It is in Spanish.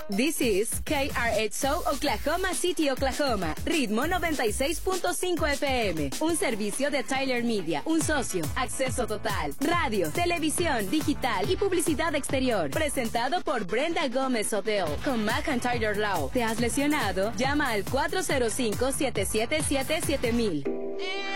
This is KRXO Oklahoma City, Oklahoma. Ritmo 96.5 FM. Un servicio de Tyler Media. Un socio. Acceso total. Radio, televisión, digital y publicidad exterior. Presentado por Brenda Gómez Hotel. Con McIntyre Law. ¿Te has lesionado? Llama al 405-777-7000.